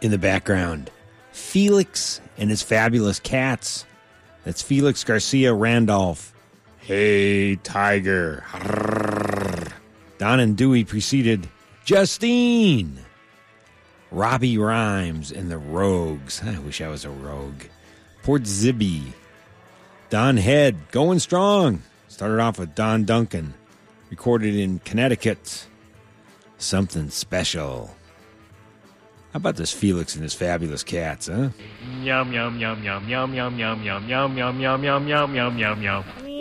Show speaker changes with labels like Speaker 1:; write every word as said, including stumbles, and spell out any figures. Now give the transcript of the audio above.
Speaker 1: In the background, Felix and his fabulous cats. That's Felix Garcia Randolph. Hey, Tiger. Don and Dewey preceded Justine. Robbie Rhymes and the Rogues. I wish I was a rogue. Port Zibby. Don Head, going strong. Started off with Don Duncan. Recorded in Connecticut. Something special. How about this Felix and his fabulous cats, huh?
Speaker 2: Yum, yum, yum, yum, yum, yum, yum, yum, yum, yum, yum, yum, yum, yum, yum, yum.